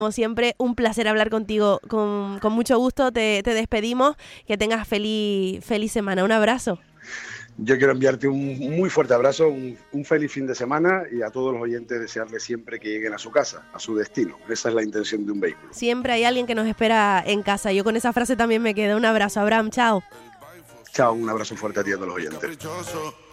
Como siempre, un placer hablar contigo. Con mucho gusto te despedimos. Que tengas feliz semana. Un abrazo. Yo quiero enviarte un muy fuerte abrazo, un feliz fin de semana y a todos los oyentes desearles siempre que lleguen a su casa, a su destino. Esa es la intención de un vehículo. Siempre hay alguien que nos espera en casa. Yo con esa frase también me quedo. Un abrazo, Abraham. Chao. Chao, un abrazo fuerte a ti y a todos los oyentes.